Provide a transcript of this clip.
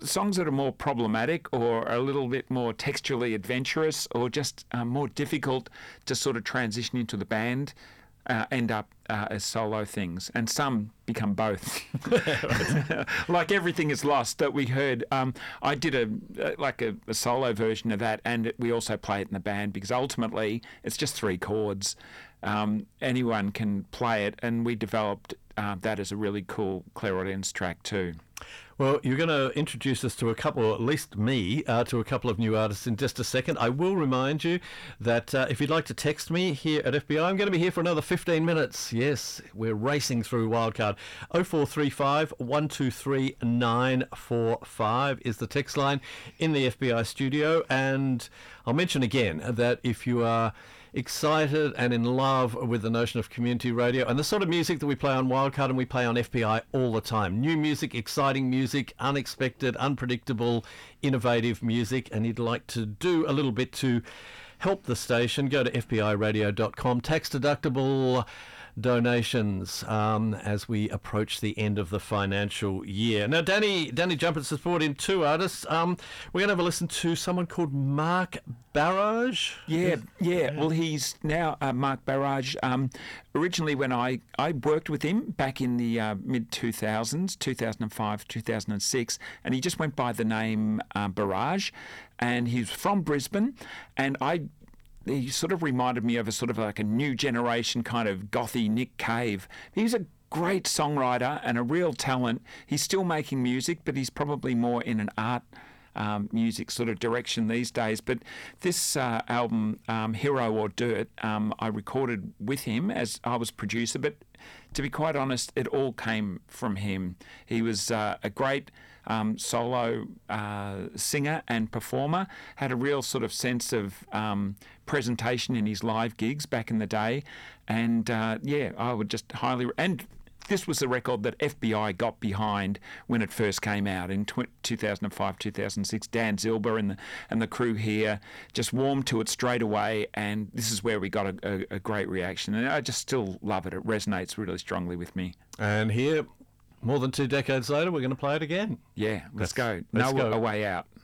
songs that are more problematic or a little bit more textually adventurous or just more difficult to sort of transition into the band end up as solo things, and some become both. Like Everything Is Lost that we heard. I did a solo version of that, and we also play it in the band because ultimately it's just 3 chords. Anyone can play it, and we developed that as a really cool clairaudience track too. Well, you're going to introduce us to a couple, or at least me, to a couple of new artists in just a second. I will remind you that if you'd like to text me here at FBI, I'm going to be here for another 15 minutes. Yes, we're racing through Wildcard. 0435 123 945 is the text line in the FBI studio. And I'll mention again that if you are excited and in love with the notion of community radio and the sort of music that we play on Wildcard and we play on FBI all the time. New music, exciting music, unexpected, unpredictable, innovative music, and you'd like to do a little bit to help the station, go to fbiradio.com, tax deductible donations as we approach the end of the financial year. Now, Danny Jumpers has brought in 2 artists. We're going to have a listen to someone called Mark Barrage. Yeah. Well, he's now Mark Barrage. Originally, when I worked with him back in the mid-2000s, 2005, 2006, and he just went by the name Barrage, and he's from Brisbane, and he sort of reminded me of a sort of like a new generation kind of gothy Nick Cave. He's a great songwriter and a real talent. He's still making music, but he's probably more in an art music sort of direction these days. But this album, Hero or Dirt, I recorded with him as I was producer, but to be quite honest, it all came from him. He was a great solo singer and performer, had a real sort of sense of presentation in his live gigs back in the day, and I would just and this was the record that FBI got behind when it first came out in 2005, 2006. Dan Zilber and the crew here just warmed to it straight away, and this is where we got a great reaction, and I just still love it. It resonates really strongly with me. And here, more than 2 decades later, we're going to play it again. Yeah, let's go. Let's go. A way out.